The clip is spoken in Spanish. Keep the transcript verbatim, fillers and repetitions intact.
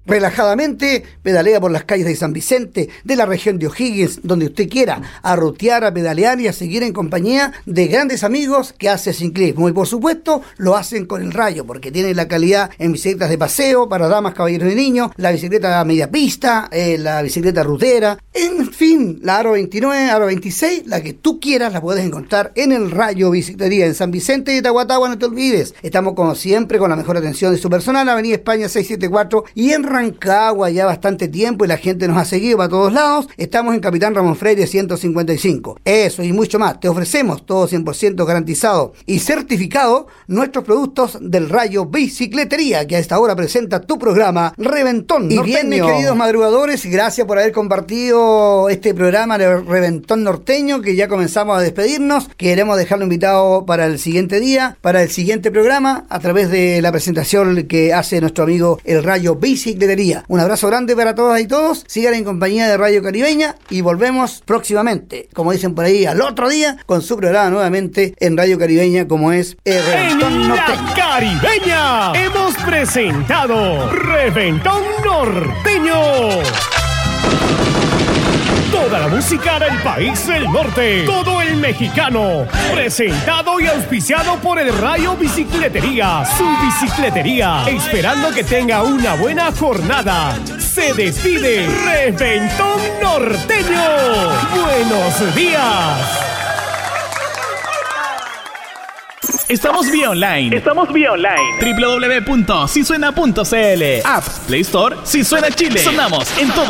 relajadamente, pedalea por las calles de San Vicente, de la región de O'Higgins, donde usted quiera, a rutear, a pedalear y a seguir en compañía de grandes amigos que hacen ciclismo. Y por supuesto, lo hacen con el Rayo, porque tiene la calidad en bicicletas de paseo para damas, caballeros y niños, la bicicleta a media pista, eh, la bicicleta rutera, en fin, la Aro veintinueve, Aro veintiséis, la que tú quieras la puedes encontrar en el Rayo Bicicletería, en San Vicente de Tahuatahua, no te olvides. Estamos como siempre con la mejor atención de su personal, Avenida España seiscientos setenta y cuatro y en Rancagua ya bastante tiempo y la gente nos ha seguido para todos lados. Estamos en Capitán Ramón Freire ciento cincuenta y cinco. Eso y mucho más. Te ofrecemos todo cien por ciento garantizado y certificado nuestros productos del Rayo Bicicletería, que a esta hora presenta tu programa Reventón Norteño. Y bien, mis queridos madrugadores, gracias por haber compartido este programa de Reventón Norteño, que ya comenzamos a despedirnos. Queremos dejarlo invitado para el siguiente día, para el siguiente programa, a través de la presentación que hace nuestro amigo el Rayo Bicicletería. Un abrazo grande para todas y todos. Sigan en compañía de Radio Caribeña y volvemos próximamente, como dicen por ahí, al otro día, con su programa nuevamente en Radio Caribeña, como es el Reventón Norteño. En la Caribeña hemos presentado Reventón Norteño. Toda la música del país del norte, todo el mexicano, presentado y auspiciado por el Rayo Bicicletería, su bicicletería, esperando que tenga una buena jornada. Se despide Reventón Norteño. Buenos días. Estamos vía online. Estamos vía online. doble u doble u doble u punto si suena punto c l. App, Play Store, Si Suena Chile. Sonamos en todo